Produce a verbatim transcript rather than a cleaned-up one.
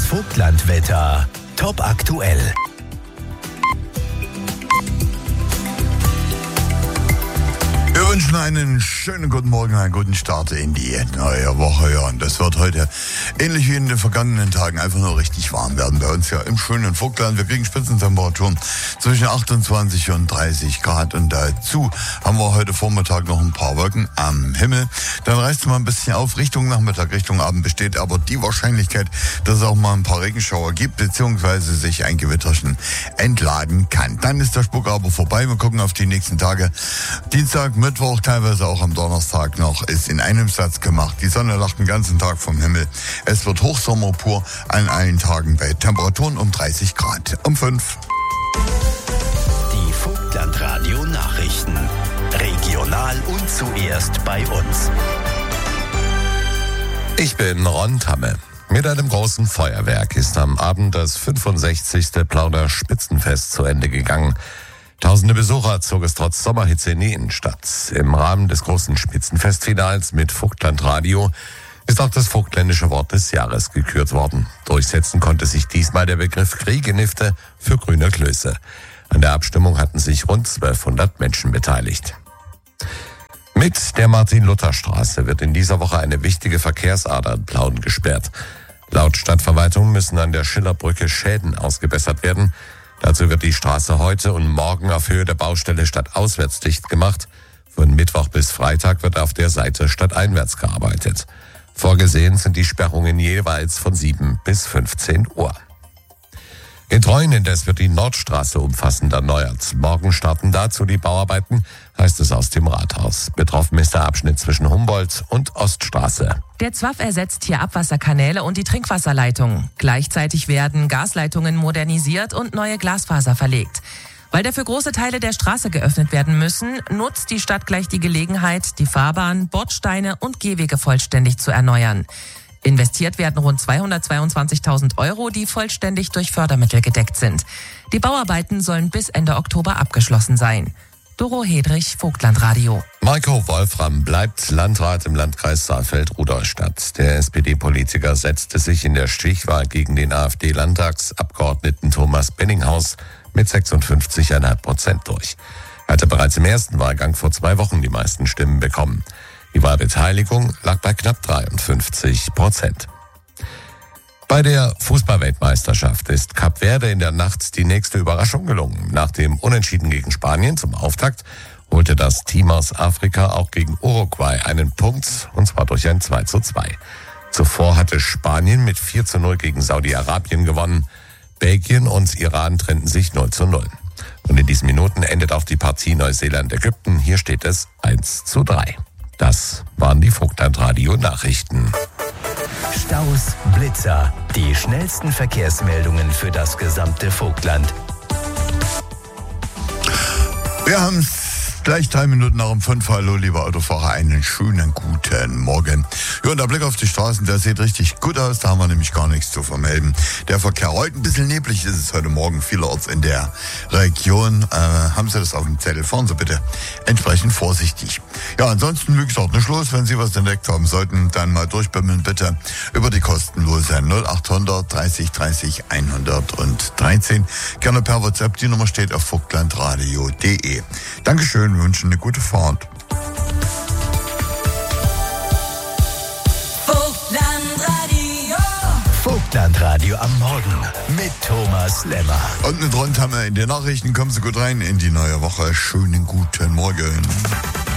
Vogtlandwetter. Top aktuell. Wir wünschen einen schönen guten Morgen, einen guten Start in die neue Woche. Ja, und das wird heute ähnlich wie in den vergangenen Tagen einfach nur richtig warm werden bei uns ja im schönen Vogtland. Wir kriegen Spitzentemperaturen zwischen achtundzwanzig und dreißig Grad und dazu haben wir heute Vormittag noch ein paar Wolken am Himmel. Dann reißt es mal ein bisschen auf Richtung Nachmittag, Richtung Abend besteht aber die Wahrscheinlichkeit, dass es auch mal ein paar Regenschauer gibt, beziehungsweise sich ein Gewitterchen entladen kann. Dann ist der Spuk aber vorbei. Wir gucken auf die nächsten Tage. Dienstag, Mittwoch, teilweise auch am Donnerstag noch, ist in einem Satz gemacht. Die Sonne lacht den ganzen Tag vom Himmel. Es wird Hochsommer pur an allen Tagen bei Temperaturen um dreißig Grad. Um fünf. Die Vogtlandradio Nachrichten. Regional und zuerst bei uns. Ich bin Ron Tamme. Mit einem großen Feuerwerk ist am Abend das fünfundsechzigste Plauder Spitzenfest zu Ende gegangen. Tausende Besucher zog es trotz Sommerhitze in die Innenstadt. Im Rahmen des großen Spitzenfestfinals mit Vogtlandradio ist auch das vogtländische Wort des Jahres gekürt worden. Durchsetzen konnte sich diesmal der Begriff Kriegenifte für grüne Klöße. An der Abstimmung hatten sich rund zwölfhundert Menschen beteiligt. Mit der Martin-Luther-Straße wird in dieser Woche eine wichtige Verkehrsader in Plauen gesperrt. Laut Stadtverwaltung müssen an der Schillerbrücke Schäden ausgebessert werden. Dazu wird die Straße heute und morgen auf Höhe der Baustelle stadtauswärts dicht gemacht. Von Mittwoch bis Freitag wird auf der Seite stadteinwärts gearbeitet. Vorgesehen sind die Sperrungen jeweils von sieben bis fünfzehn Uhr. In Treuen indes wird die Nordstraße umfassend erneuert. Morgen starten dazu die Bauarbeiten, heißt es aus dem Rathaus. Betroffen ist der Abschnitt zwischen Humboldt und Oststraße. Der Z W A F ersetzt hier Abwasserkanäle und die Trinkwasserleitung. Gleichzeitig werden Gasleitungen modernisiert und neue Glasfaser verlegt. Weil dafür große Teile der Straße geöffnet werden müssen, nutzt die Stadt gleich die Gelegenheit, die Fahrbahn, Bordsteine und Gehwege vollständig zu erneuern. Investiert werden rund zweihundertzweiundzwanzigtausend Euro, die vollständig durch Fördermittel gedeckt sind. Die Bauarbeiten sollen bis Ende Oktober abgeschlossen sein. Doro Hedrich, Vogtlandradio. Marco Wolfram bleibt Landrat im Landkreis Saalfeld-Rudolstadt. Der S P D-Politiker setzte sich in der Stichwahl gegen den AfD-Landtagsabgeordneten Thomas Benninghaus mit sechsundfünfzig Komma fünf Prozent durch. Er hatte bereits im ersten Wahlgang vor zwei Wochen die meisten Stimmen bekommen. Die Wahlbeteiligung lag bei knapp dreiundfünfzig Prozent. Bei der Fußballweltmeisterschaft ist Kap Verde in der Nacht die nächste Überraschung gelungen. Nach dem Unentschieden gegen Spanien zum Auftakt holte das Team aus Afrika auch gegen Uruguay einen Punkt, und zwar durch ein zwei zu zwei. Zuvor hatte Spanien mit vier zu null gegen Saudi-Arabien gewonnen. Belgien und Iran trennten sich null zu null. Und in diesen Minuten endet auch die Partie Neuseeland-Ägypten. Hier steht es eins zu drei. Das waren die Vogtlandradio-Nachrichten. Staus, Blitzer, die schnellsten Verkehrsmeldungen für das gesamte Vogtland. Wir haben es gleich drei Minuten nach um fünf. Hallo, liebe Autofahrer, einen schönen guten Morgen. Ja, und der Blick auf die Straßen, der sieht richtig gut aus. Da haben wir nämlich gar nichts zu vermelden. Der Verkehr heute ein bisschen neblig ist es heute Morgen vielerorts in der Region. Äh, haben Sie das auf dem Zettel? Fahren Sie bitte entsprechend vorsichtig. Ja, ansonsten, wie gesagt, nicht los. Wenn Sie was entdeckt haben sollten, dann mal durchbimmeln bitte über die kostenlose null achthundert dreißig dreißig hundertdreizehn. Gerne per WhatsApp. Die Nummer steht auf vogtlandradio punkt de. Dankeschön. Wir wünschen eine gute Fahrt. Vogtlandradio. Vogtlandradio am Morgen mit Thomas Lemmer. Und mit Ron Tamme in den Nachrichten. Kommen Sie gut rein in die neue Woche. Schönen guten Morgen.